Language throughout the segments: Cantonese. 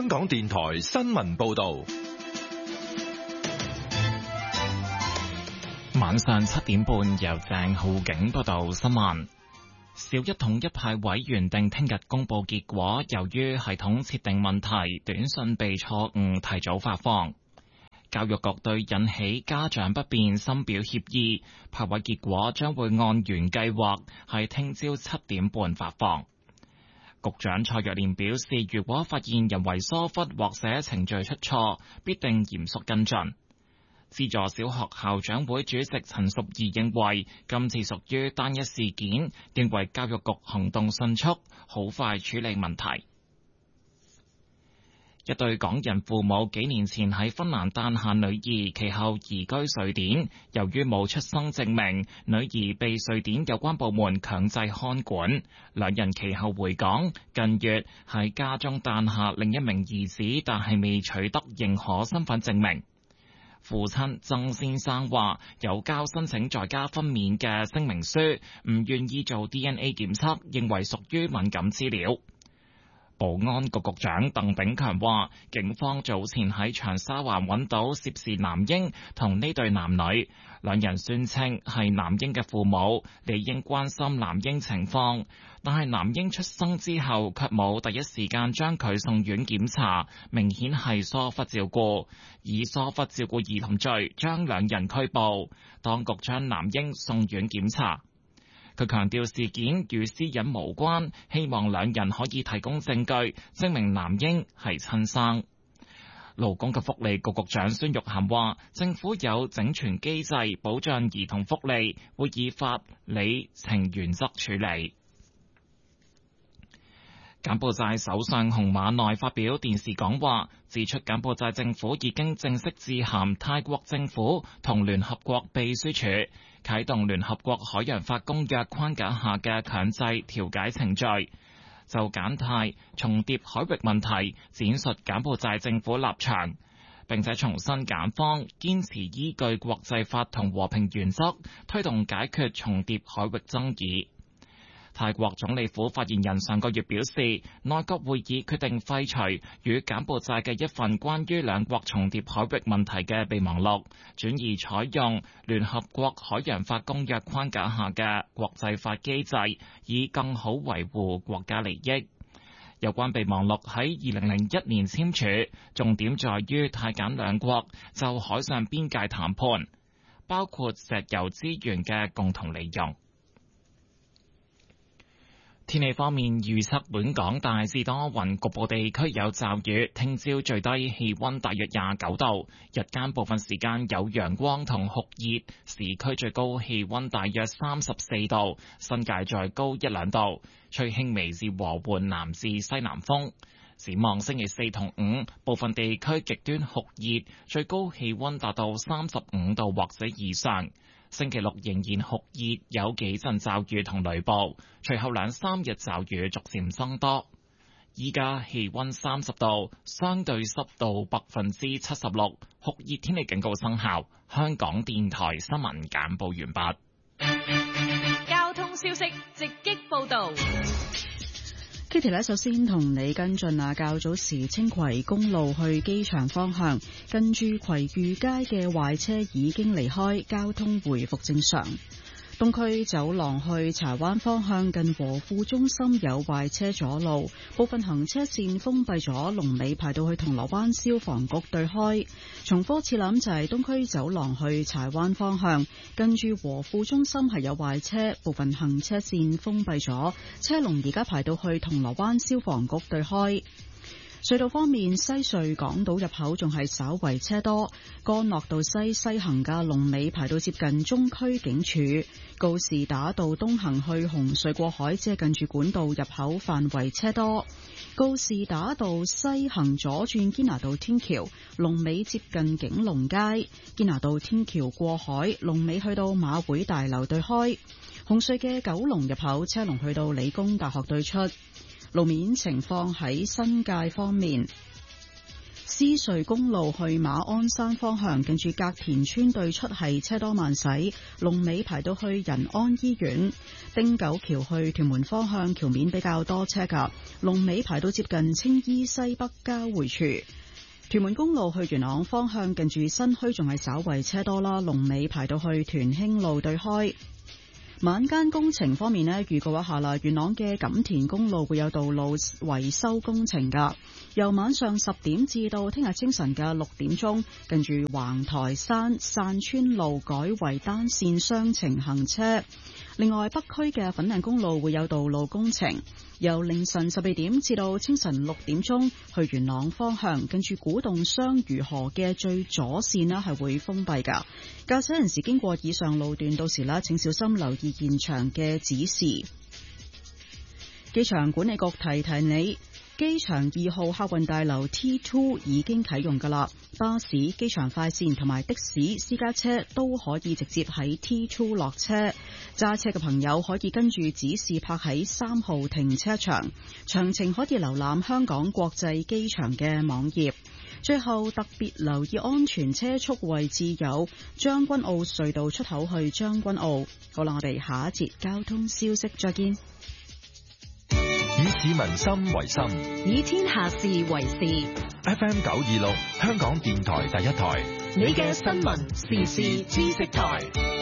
香港電台新聞報道。 晚上7點半，由鄭浩景報道新聞。小一統一派位原定聽日公布結果，由於系統設定問題，短信被錯誤提早發放。教育局對引起家長不便深表歉意，派位結果將會按原計劃喺聽朝7點半發放。局長蔡若蓮表示，如果發現人為疏忽或者程序出錯，必定嚴肅跟進。資助小學校長會主席陳淑儀認為今次屬於單一事件，認為教育局行動迅速，好快處理問題。一對港人父母幾年前喺芬蘭誕下女兒，其後移居瑞典，由於冇出生證明，女兒被瑞典有關部門強制看管。兩人其後回港，近月喺家中誕下另一名兒子，但係未取得認可身份證明。父親曾先生話有交申請在家分娩嘅聲明書，唔願意做 DNA 檢測，認為屬於敏感資料。保安局局長鄧炳強話，警方早前喺長沙灣揾到涉事男嬰同呢對男女，兩人宣稱係男嬰嘅父母，理應關心男嬰情況，但係男嬰出生之後卻冇第一時間將佢送院檢查，明顯係疏忽照顧，以疏忽照顧兒童罪將兩人拘捕，當局將男嬰送院檢查。佢強調事件與私隱無關，希望兩人可以提供證據，證明男嬰係親生。勞工及福利局局長孫玉菡話，政府有整全機制保障兒童福利，會以法理情原則處理。柬埔寨首相洪馬內發表電視講話，指出柬埔寨政府已經正式致函泰國政府同聯合國秘書處，啟動聯合國海洋法公約框架下嘅強制調解程序，就柬泰重疊海域問題闡述柬埔寨政府立場，並且重申柬方堅持依據國際法同和平原則推動解決重疊海域爭議。泰國總理府發言人上個月表示，內閣會議決定廢除與柬埔寨嘅一份關於兩國重疊海域問題嘅備忘錄，轉而採用聯合國海洋法公約框架下嘅國際法機制，以更好維護國家利益。有關備忘錄喺2001年簽署，重點在於泰柬兩國就海上邊界談判，包括石油資源嘅共同利用。天氣方面預測，本港大致多雲，局部地區有驟雨。聽朝最低氣溫大約29度，日間部分時間有陽光同酷熱，市區最高氣溫大約34度，新界再高1-2度，吹輕微至和緩南至西南風。展望星期4同5，部分地區極端酷熱，最高氣溫達到35度或者以上。星期六仍然酷熱，有幾陣驟雨同雷暴，隨後2-3日驟雨逐漸增多。依家氣溫30度，相對濕度76%，酷熱天氣警告生效。香港電台新聞簡報完畢。 交通消息直擊報道。 Kitty 咧，首先同你跟進較早時青葵公路去機場方向，近住葵裕街嘅壞車已經離開，交通回復正常。東區走廊去柴灣方向近和富中心有壞車阻路，部分行車線封閉咗，龍尾排到去銅鑼灣消防局對開。重複次諗就係東區走廊去柴灣方向，近住和富中心係有壞車，部分行車線封閉咗，車龍而家排到去銅鑼灣消防局對開。隧道方面，西隧港島入口仲係稍為車多，干諾道西行嘅龍尾排到接近中區警署，告士打道東行去紅隧過海即係近住管道入口範圍車多，告士打道西行左轉堅拿道天橋，龍尾接近景隆街，堅拿道天橋過海龍尾去到馬會大樓對開，紅隧嘅九龍入口車龍去到理工大學對出。路面情況喺新界方面，獅獅隧公路去馬鞍山方向，近住隔田村對出係車多慢駛，龍尾排到去仁安醫院。汀九橋去屯門方向，橋面比較多車㗎，龍尾排到接近青衣西北交匯處。屯門公路去元朗方向，近住新墟仲係稍為車多啦，龍尾排到去屯興路對開。晚間工程方面呢，預告一下啦，元朗嘅錦田公路會有道路維修工程噶，由晚上10點至到聽日清晨嘅6點鐘，近住橫台山散村路改為單線雙程行車。另外，北區嘅粉嶺公路會有道路工程，由凌晨12點至到清晨6點鐘，去元朗方向，近住古洞雙魚河嘅最左線呢係會封閉噶。駕駛人士經過以上路段，到時呢請小心留意現場嘅指示。機場管理局提提你，機場2號客運大樓 T2 已經啟用㗎啦，巴士、機場快線同埋的士、私家車都可以直接喺 T2 落車。揸車嘅朋友可以跟住指示泊喺3號停車場，詳情可以瀏覽香港國際機場嘅網頁。最後特別留意安全車速位置有將軍澳隧道出口去將軍澳。好啦，我哋下一節交通消息再見。 以市民心為心， 以天下事為事。 FM 926，香港電台第一台， 你嘅新聞時事知識台。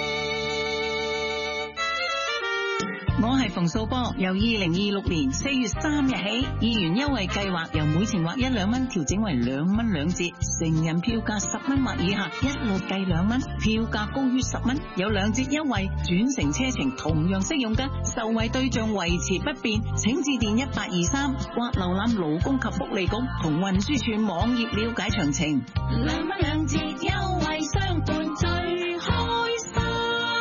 我係馮素波，由2026年4月3日起，議員優惠計劃由每程劃1、2蚊調整為2蚊2折，成人票價10蚊或以下一律計2蚊，票價高於10蚊有2折優惠，轉乘車程同樣適用㗎，受惠對象維持不變，請致電1823或瀏覽勞工及福利局同運輸署網頁了解詳情。2蚊2折優惠相伴最開心。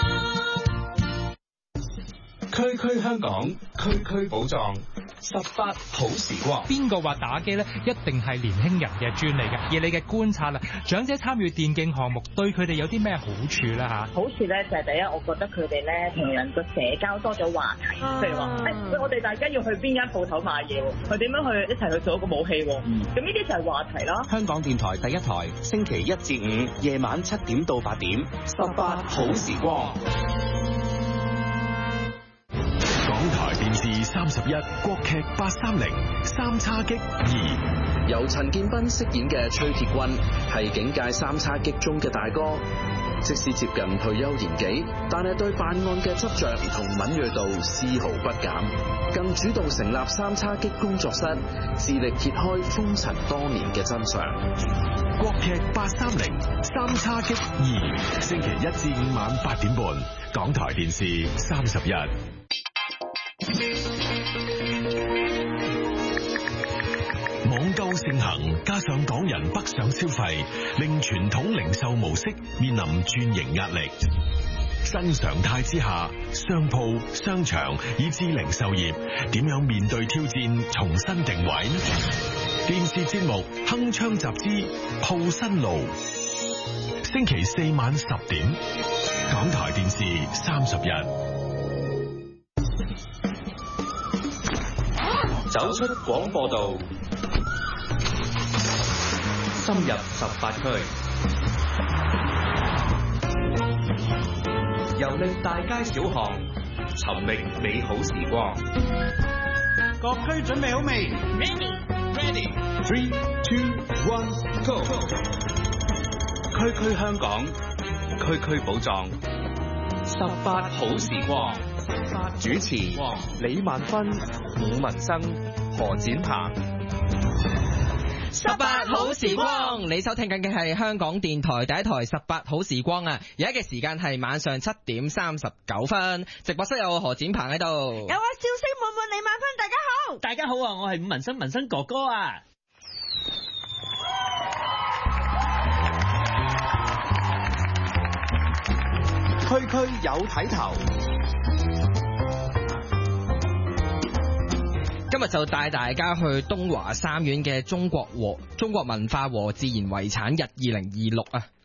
區區香港，區區寶藏，18好時光。 邊個話打機呢？一定係年輕人嘅專利嘅。而你嘅觀察啦，長者參與電競項目對佢哋有啲咩好處咧？嚇， 好處咧就係第一，我覺得佢哋咧同人個社交多咗話題，譬如話，我哋大家要去邊間鋪頭買嘢，佢點樣去一齊去做一個武器喎？咁呢啲就係話題啦。 香港電台第一台，星期1至5夜晚7點到8點，18好時光。 港台電視31國劇830三叉戟2， 由陳建斌飾演嘅崔鐵軍係警界三叉戟中嘅大哥，即使接近退休年紀，但係對辦案嘅執着同敏銳度絲毫不減，更主動成立三叉戟工作室，致力揭開風塵多年嘅真相。 國劇830三叉戟2，星期1至5晚8點半，港台電視31。網購盛行，加上港人北上消費，令傳統零售模式面臨轉型壓力。新常態之下，商鋪、商場以至零售業點樣面對挑戰，重新定位呢？電視節目《鏗鏘集之鋪新路》，星期4晚10點，港台電視31。 走出廣播道，深入18區，遊歷大街小巷，尋覓美好時光。 各區準備好未 ？Ready， 3、2、1 Go！ 區區香港，區區寶藏，18好時光。主持李萬芬、伍文生、何展鵬。 18好時光，你收聽緊嘅係香港電台第一台18好時光啊！而家嘅時間係晚上7點39分，直播室有何展鵬喺度， 有啊，笑聲滿滿李萬芬，大家好， 大家好啊，我係伍文生，文生哥哥啊。 區區有睇頭。 今日就帶大家去東華三院嘅中國文化和自然遺產日2026啊！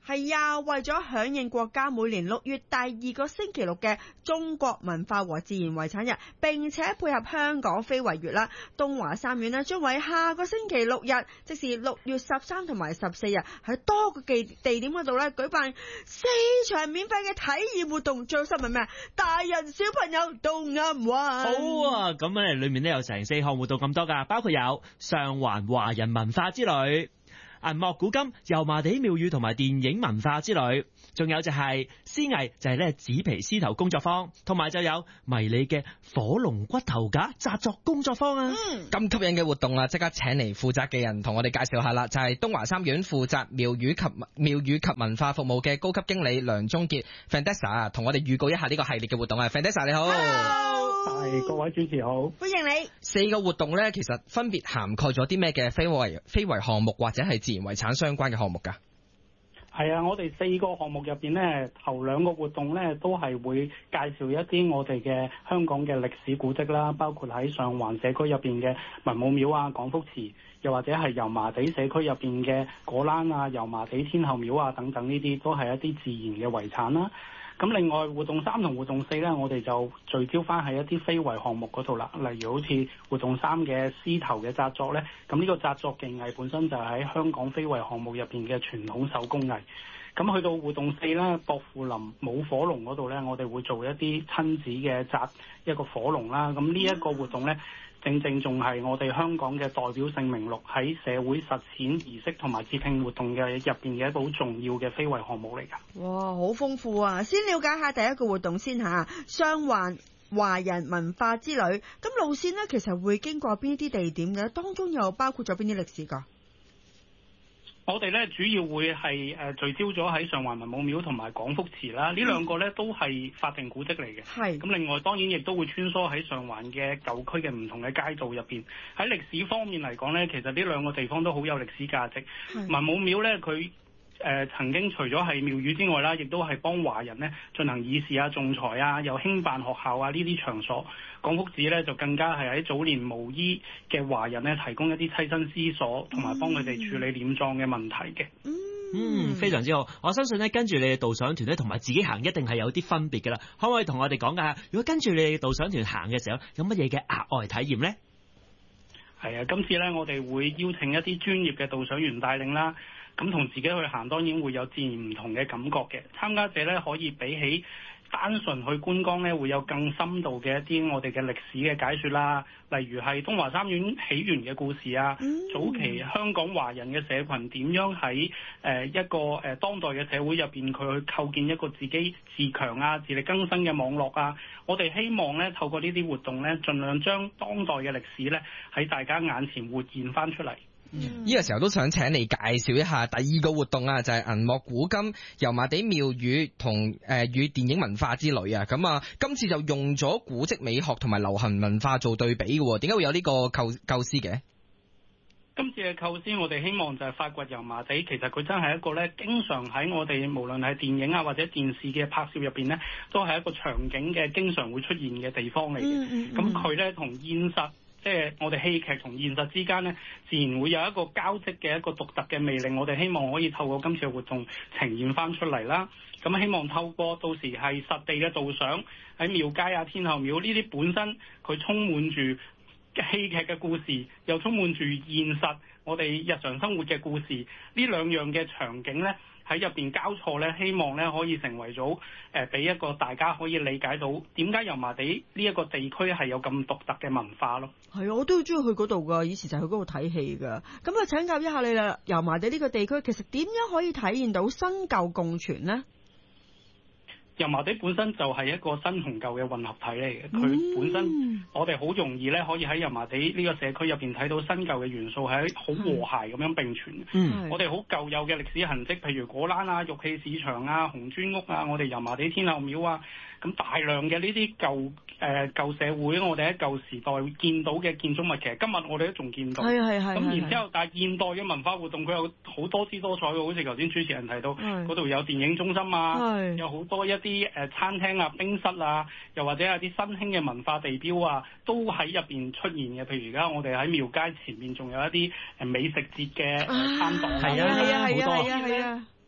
係啊，為咗響應國家每年6月第2個星期六嘅中國文化和自然遺產日，並且配合香港非遺月啦，東華三院呢將會下個星期6日，即是6月13同埋14日，喺多個地點嗰度咧舉辦4場免費嘅體驗活動，最新係咩啊？大人小朋友都啱玩。 好啊，咁咧裏面咧有成4項活動咁多噶，包括有上環華人文化之旅、銀幕古今、油麻地廟宇同埋電影文化之旅，仲有就係絲藝，就係咧紙皮獅頭工作坊，同埋就有迷你嘅火龍骨頭架紮作工作坊啊！ 咁吸引嘅活動啊，即刻請嚟負責嘅人同我哋介紹下啦，就係東華三院負責廟宇及文化服務嘅高級經理梁宗傑 Fandessa 同我哋預告一下呢個系列嘅活動啊 Fandessa 你好。 係，各位主持好， 歡迎你。 4個活動咧，其實分別涵蓋咗啲咩嘅非遺項目或者係自然遺產相關嘅項目㗎？ 係啊，我哋4個項目入邊咧，頭2個活動咧都係會介紹一啲我哋嘅香港嘅歷史古蹟啦，包括喺上環社區入邊嘅文武廟啊、廣福祠，又或者係油麻地社區入邊嘅果欄啊、油麻地天后廟啊等等，呢啲都係一啲自然嘅遺產啦。咁另外活動3同活動4咧，我哋就聚焦翻喺一啲非遺項目嗰度啦，例如好似活動3嘅獅頭嘅紮作咧，咁呢個紮作技藝本身就係喺香港非遺項目入邊嘅傳統手工藝。咁去到活動4咧，薄扶林舞火龍嗰度咧，我哋會做一啲親子嘅紮一個火龍啦。咁呢一個活動咧，正正仲係我哋香港嘅代表性名錄喺社會實踐儀式同埋節慶活動嘅入邊嘅一個好重要嘅非遺項目嚟㗎。 哇，好豐富啊！先了解下第一個活動先嚇，上環華人文化之旅。咁路線呢，其實會經過邊啲地點嘅？當中又包括咗邊啲歷史㗎？ 我哋咧主要會係聚焦咗喺上環文武廟同埋廣福祠啦，呢2個咧都係法定古蹟嚟嘅。係。咁另外當然亦都會穿梭喺上環嘅舊區嘅唔同嘅街道入邊。喺歷史方面嚟講咧，其實呢2個地方都好有歷史價值。文武廟咧佢曾經除咗係廟宇之外啦，亦都係幫華人咧進行議事啊、仲裁啊、又興辦學校啊呢啲場所。廣福寺咧就更加係喺早年無醫嘅華人咧提供一啲棲身之所，同埋幫佢哋處理殮葬嘅問題嘅。 非常之好。我相信咧跟住你哋導賞團咧同埋自己行一定係有啲分別㗎啦。可唔可以同我哋講下，如果跟住你哋導賞團行嘅時候，有乜嘢嘅額外體驗咧？ 係啊，今次咧我哋會邀請一啲專業嘅導賞員帶領啦。咁同自己去行當然會有自然唔同嘅感覺嘅，參加者咧可以比起單純去觀光咧，會有更深度嘅一啲我哋嘅歷史嘅解說啦，例如係東華三院起源嘅故事啊，早期香港華人嘅社群點樣喺一個當代嘅社會入邊，佢去構建一個自己自強啊、自力更生嘅網絡啊。我哋希望咧透過呢啲活動咧，盡量將當代嘅歷史咧喺大家眼前活現翻出嚟。 呢個時候都想請你介紹一下第2個活動啊，就係銀幕古今油麻地廟宇同與電影文化之旅啊。咁啊，今次就用咗古蹟美學同埋流行文化做對比嘅，點解會有呢個構思嘅？ 今次嘅構思，我哋希望就係發掘油麻地，其實佢真係一個咧，經常喺我哋無論係電影啊或者電視嘅拍攝入邊咧，都係一個場景嘅經常會出現嘅地方嚟嘅。咁佢咧同現實，即係我哋戲劇同現實之間咧，自然會有一個交織嘅一個獨特嘅魅力。我哋希望可以透過今次嘅活動呈現翻出嚟啦。咁希望透過到時係實地嘅導賞喺廟街啊、天后廟呢啲本身佢充滿住戲劇嘅故事，又充滿住現實我哋日常生活嘅故事，呢2樣嘅場景咧喺入邊交錯咧，希望咧可以成為咗俾一個大家可以理解到點解油麻地呢一個地區係有咁獨特嘅文化咯。 係啊，我都中意去嗰度噶，以前就去嗰度睇戲噶。咁啊，請教一下你啦，油麻地呢個地區其實點樣可以體現到新舊共存呢？ 油麻地本身就係一個新同舊嘅混合體嚟嘅，佢本身我哋好容易咧可以喺油麻地呢個社區入邊睇到新舊嘅元素係好和諧咁樣並存。我哋好舊有嘅歷史痕跡，譬如果欄啊、玉器市場啊、紅磚屋啊、我哋油麻地天后廟啊，咁大量嘅呢啲舊社會，我哋喺舊時代見到嘅建築物，其實今日我哋都仲見到。咁然之後，但係現代嘅文化活動佢有好多姿多彩嘅，好似頭先主持人提到嗰度有電影中心啊，有好多一啲餐廳啊、冰室啊，又或者有啲新興嘅文化地標啊，都喺入邊出現嘅。譬如而家我哋喺廟街前面仲有一啲美食節嘅餐檔，好多。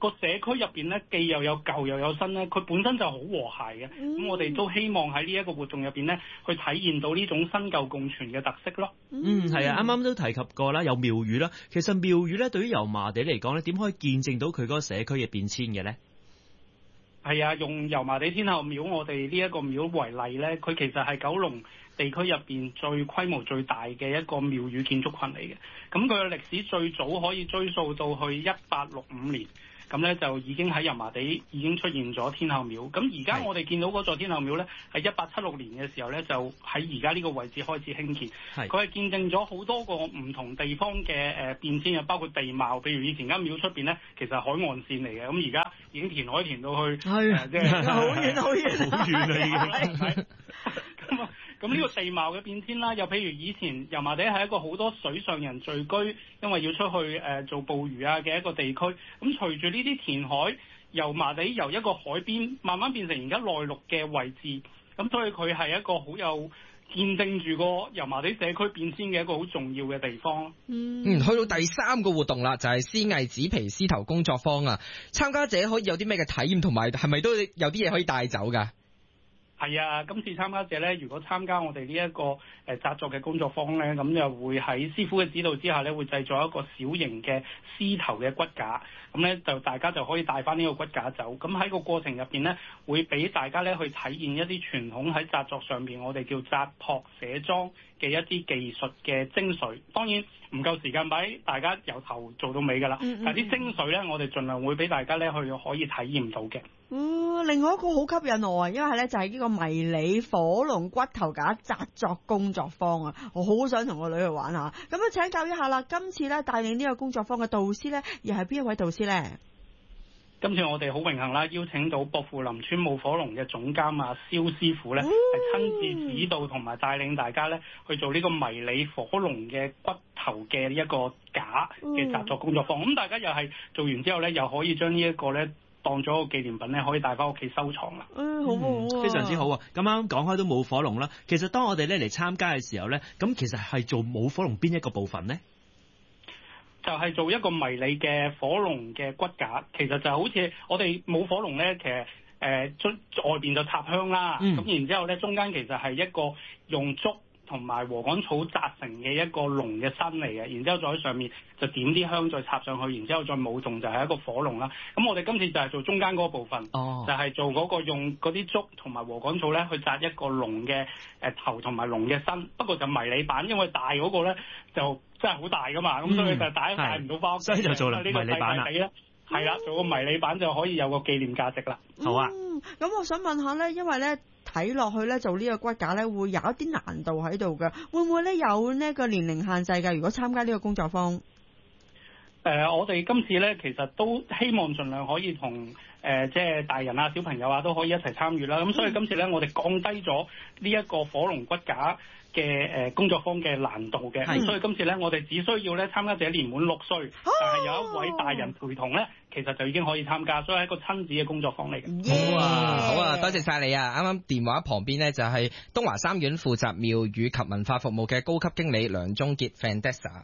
個社區入邊咧，既又有舊又有新咧，佢本身就好和諧嘅。咁我哋都希望喺呢一個活動入邊咧，去體現到呢種新舊共存嘅特色咯。 係啊，啱啱都提及過啦，有廟宇啦。其實廟宇咧，對於油麻地嚟講咧，點可以見證到佢嗰個社區嘅變遷嘅咧？ 係啊，用油麻地天后廟我哋呢一個廟為例咧，佢其實係九龍地區入邊最規模最大嘅一個廟宇建築群嚟嘅。咁佢嘅歷史最早可以追溯到去1865年。咁咧就已經喺油麻地已經出現咗天后廟。咁而家我哋見到嗰座天后廟咧，係1876年嘅時候咧，就喺而家呢個位置開始興建。佢係見證咗好多個唔同地方嘅變遷啊，包括地貌。譬如以前間廟出邊咧，其實係海岸線嚟嘅，咁而家已經填海填到去，即係好遠好遠好遠啦已經。咁呢個地貌嘅變遷啦，又譬如以前油麻地係一個好多水上人聚居，因為要出去做捕魚啊嘅一個地區。咁隨住呢啲填海，油麻地由一個海邊慢慢變成而家內陸嘅位置，咁所以佢係一個好有見證住個油麻地社區變遷嘅一個好重要嘅地方。 去到第3個活動啦，就係絲藝紙皮獅頭工作坊啊！參加者可以有啲咩嘅體驗，同埋係咪都有啲嘢可以帶走㗎？ 係啊，今次參加者咧，如果參加我哋呢一個紮作嘅工作坊咧，咁就會喺師傅嘅指導之下咧，會製作一個小型嘅獅頭嘅骨架，咁咧就大家就可以帶翻呢個骨架走。咁喺個過程入邊咧，會俾大家咧去體驗一啲傳統喺紮作上邊我哋叫紮撲寫裝嘅一啲技術嘅精髓。當然唔夠時間俾大家由頭做到尾㗎啦，但係啲精髓咧，我哋盡量會俾大家咧去可以體驗到嘅。 另外一個好吸引我啊，因為咧就係呢個迷你火龍骨頭架紮作工作坊啊，我好想同個女去玩下。咁啊，請教一下啦，今次咧帶領呢個工作坊嘅導師咧，又係邊一位導師咧？ 今次我哋好榮幸啦，邀請到薄扶林村舞火龍嘅總監啊蕭師傅咧，係親自指導同埋帶領大家咧去做呢個迷你火龍嘅骨頭嘅一個架嘅紮作工作坊。咁大家又係做完之後咧，又可以將呢一個咧當咗個紀念品咧，可以帶翻屋企收藏啦。 好非常之好啊！咁啱講開都舞火龍啦。其實當我哋咧嚟參加嘅時候咧，咁其實係做舞火龍邊一個部分呢？ 就係做一個迷你嘅火龍嘅骨架，其實就好似我哋舞火龍咧，其實外邊就插香啦，咁然之後咧中間其實係一個用竹同埋禾稈草紮成嘅一個龍嘅身嚟嘅，然之後再喺上面就點啲香再插上去，然之後再舞動就係一個火龍啦。咁我哋今次就係做中間嗰部分，就係做嗰個用嗰啲竹同埋禾稈草咧去紮一個龍嘅頭同埋龍嘅身，不過就迷你版，因為大嗰個咧就真係好大噶嘛，咁所以就帶唔到翻屋企， 所以就做啦迷你版啦。 係啦，做個迷你版就可以有個紀念價值啦。 好啊。 咁我想問下咧，因為咧睇落去咧做呢個骨架咧會有一啲難度喺度嘅，會唔會咧有呢個年齡限制嘅？如果參加呢個工作坊？ 我哋今次咧其實都希望盡量可以同即係大人啊、小朋友啊都可以一齊參與啦。咁所以今次咧我哋降低咗呢一個火龍骨架嘅工作坊嘅難度嘅。所以今次咧我哋只需要咧參加者年滿6歲，但係有一位大人陪同咧，其實就已經可以參加，所以係一個親子嘅工作坊嚟嘅。 好啊，多謝晒你啊！啱啱電話旁邊咧就係東華三院負責廟宇及文化服務嘅高級經理梁宗傑 Fandessa。